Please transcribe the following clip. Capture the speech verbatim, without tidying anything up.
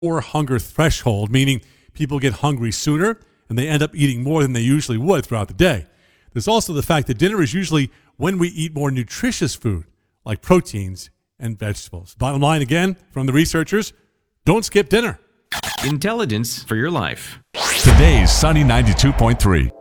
or hunger threshold, meaning people get hungry sooner and they end up eating more than they usually would throughout the day. There's also the fact that dinner is usually when we eat more nutritious food, like proteins and vegetables. Bottom line, again, from the researchers, don't skip dinner. Intelligence for your life. Today's Sunny ninety-two point three.